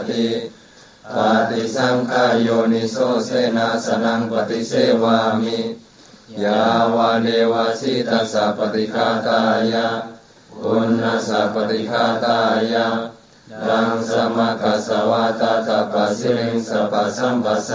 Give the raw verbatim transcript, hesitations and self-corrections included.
ติปฏิสังขายโยนิโสเสนาสนังปฏิเสวามิยาวาเดวาสิตัสสะปฏิฆาตายะปุณณสัพปฏิฆาตายะดังสมกัสสวะตาตาปัสสิริงสัพพะสัมปัสสะ